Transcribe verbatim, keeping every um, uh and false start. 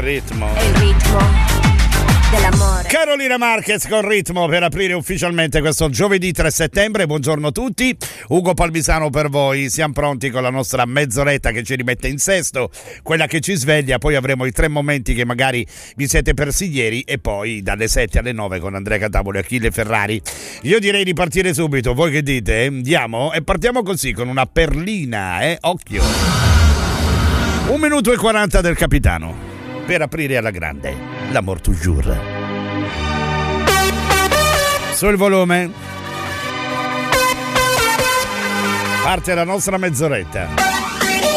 ritmo. È il ritmo dell'amore. Carolina Marquez con Ritmo per aprire ufficialmente questo giovedì tre settembre. Buongiorno a tutti, Ugo Palmisano per voi. Siamo pronti con la nostra mezz'oretta che ci rimette in sesto, quella che ci sveglia. Poi avremo i tre momenti che magari vi siete persi ieri e poi dalle sette alle nove con Andrea Catapoli e Achille Ferrari. Io direi di partire subito, voi che dite? Andiamo e partiamo così con una perlina, eh? Occhio. Un minuto e quaranta del capitano per aprire alla grande l'Amour toujours. Sul volume parte la nostra mezz'oretta.